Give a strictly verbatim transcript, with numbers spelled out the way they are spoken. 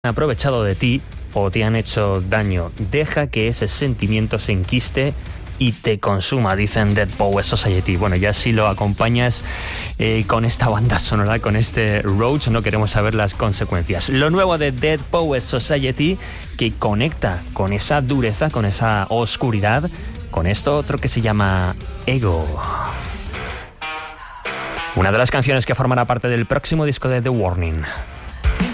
aprovechado de ti o te han hecho daño. Deja que ese sentimiento se enquiste y te consuma, dicen Dead Poets Society. Bueno, ya si lo acompañas eh, con esta banda sonora, con este Roach, no queremos saber las consecuencias. Lo nuevo de Dead Poets Society, que conecta con esa dureza, con esa oscuridad, con esto otro que se llama Ego. Una de las canciones que formará parte del próximo disco de The Warning.